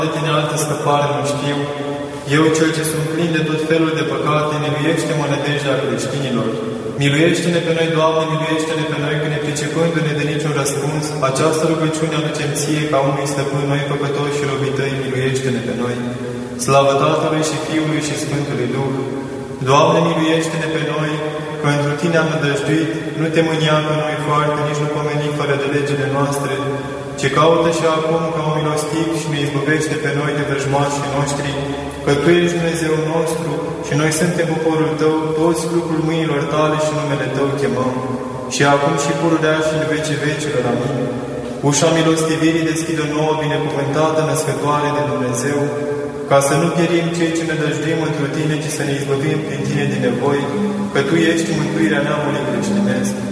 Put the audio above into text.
De tine altă scăpare nu știu. Eu, cel ce sunt plin de tot felul de păcate, miluiește-mă nădejdea creștinilor. Miluiește-ne pe noi, Doamne, miluiește-ne pe noi, că nepricepându-ne de niciun răspuns, această rugăciune aducem Ție ca unui stăpân, noi păcătoși și robii Tăi, miluiește-ne pe noi. Slavă Tatălui și Fiului și Sfântului Duh! Doamne, miluiește-ne pe noi, că într-un Tine am nădăjduit, nu Te mânia pe noi foarte, nici nu pomeni fără de legile noastre, ci caută și acum ca un milostiv și ne izbăvește pe noi de vrăjmașii noștri, că Tu ești Dumnezeu nostru și noi suntem poporul Tău, toți lucrul mâinilor Tale și numele Tău chemăm. Și acum și pururea și în vecii vecilor. Amin. Ușa milostivirii deschidă nouă, binecuvântată, născătoare de Dumnezeu, ca să nu pierim cei ce ne dăjduim într-o Tine, ci să ne izbăvim prin Tine din nevoi, că Tu ești mântuirea neamului creștinesc.